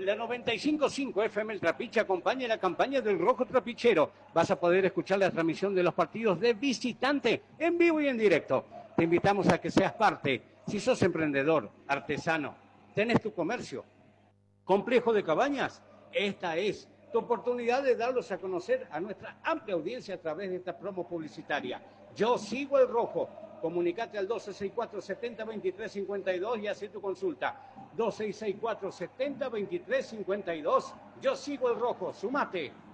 la 95.5 FM El Trapiche acompaña la campaña del Rojo Trapichero. Vas a poder escuchar la transmisión de los partidos de visitante en vivo y en directo. Te invitamos a que seas parte. Si sos emprendedor, artesano, tenés tu comercio, complejo de cabañas, esta es tu oportunidad de darlos a conocer a nuestra amplia audiencia a través de esta promo publicitaria. Yo sigo el Rojo. Comunicate al 2664-70-2352 y hace tu consulta. 2664-70-2352. Yo sigo el Rojo. Sumate.